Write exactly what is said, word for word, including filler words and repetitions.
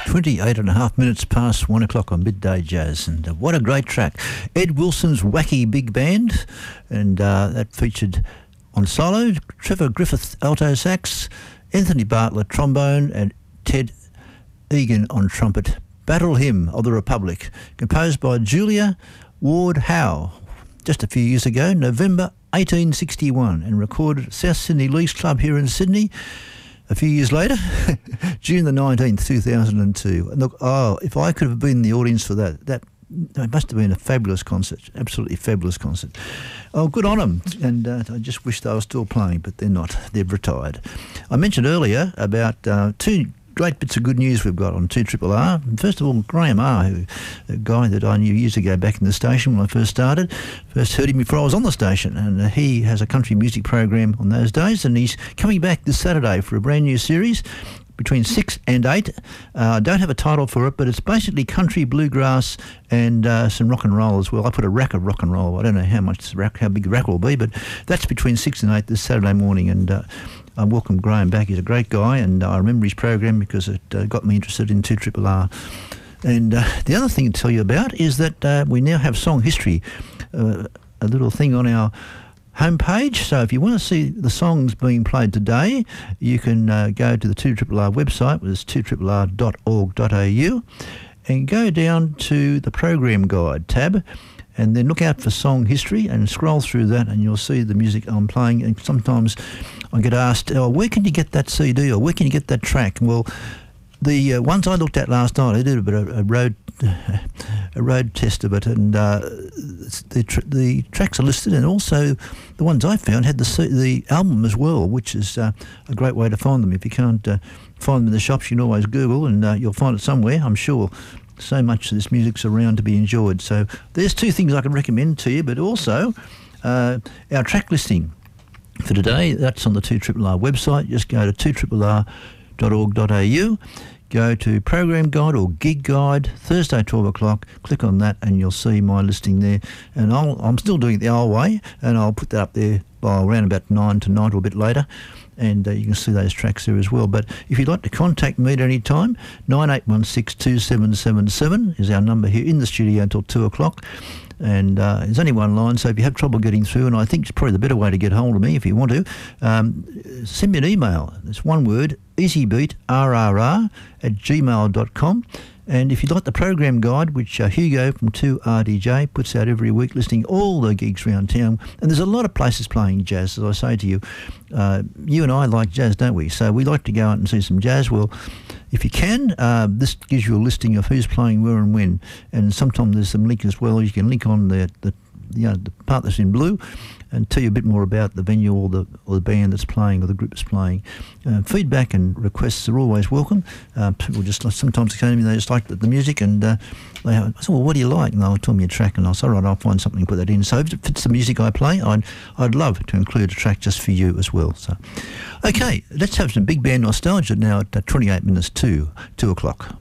twenty-eight and a half minutes past one o'clock on Midday Jazz, and uh, what a great track. Ed Wilson's Wacky Big Band, and uh, that featured on solo Trevor Griffith alto sax, Anthony Bartlett trombone, and Ted Egan on trumpet. Battle Hymn of the Republic, composed by Julia Ward Howe just a few years ago, November eighteen sixty-one, and recorded at South Sydney Leagues Club here in Sydney a few years later, June the nineteenth, two thousand two. And look, oh, if I could have been in the audience for that, that it must have been a fabulous concert, absolutely fabulous concert. Oh, good on them. And uh, I just wish they were still playing, but they're not. They've retired. I mentioned earlier about uh, two great bits of good news we've got on two R R R. First of all, Graham R, who, a guy that I knew years ago back in the station when I first started. First heard him before I was on the station, and uh, he has a country music program on those days, and he's coming back this Saturday for a brand new series between six and eight. I uh, don't have a title for it, but it's basically country, bluegrass, and uh, some rock and roll as well. I put a rack of rock and roll. I don't know how much the rack, how big the rack will be, but that's between six and eight this Saturday morning, and uh, I welcome Graham back. He's a great guy, and I remember his program because it uh, got me interested in two R R R. And uh, the other thing to tell you about is that uh, we now have Song History, uh, a little thing on our homepage. So if you want to see the songs being played today, you can uh, go to the two R R R website, which is two R R R dot org dot A U, and go down to the program guide tab, and then look out for Song History and scroll through that, and you'll see the music I'm playing. And sometimes I get asked, oh, where can you get that C D, or where can you get that track? Well, the uh, ones I looked at last night, I did a bit of a road a road test of it, and uh, the tr- the tracks are listed, and also the ones I found had the C- the album as well, which is uh, a great way to find them. If you can't uh, find them in the shops, you can always Google, and uh, you'll find it somewhere, I'm sure. So much of this music's around to be enjoyed. So there's two things I can recommend to you, but also uh, our track listing for today. That's on the two R R R website. Just go to two R R R dot org dot A U, go to Program Guide or Gig Guide, Thursday twelve o'clock, click on that and you'll see my listing there. And I'll, I'm still doing it the old way, and I'll put that up there by around about nine tonight or a bit later. And uh, you can see those tracks there as well. But if you'd like to contact me at any time, nine eight one six, two seven seven seven is our number here in the studio until two o'clock. And uh, there's only one line, so if you have trouble getting through, and I think it's probably the better way to get hold of me if you want to, um, send me an email. It's one word, easybeatrrr at gmail dot com. And if you'd like the program guide, which uh, Hugo from two R D J puts out every week, listing all the gigs around town, and there's a lot of places playing jazz, as I say to you. Uh, you and I like jazz, don't we? So we like to go out and see some jazz. Well, if you can, uh, this gives you a listing of who's playing where and when, and sometimes there's some link as well. You can link on the, the you know, the part that's in blue, and tell you a bit more about the venue or the or the band that's playing or the group that's playing. Uh, feedback and requests are always welcome. Uh, people just sometimes come to me, they just like the, the music, and uh, they have, I say, well, what do you like? And they'll tell me a track, and I'll say, all right, I'll find something and put that in. So if it fits the music I play, I'd, I'd love to include a track just for you as well. So, okay, let's have some big band nostalgia now at uh, twenty-eight minutes to two o'clock.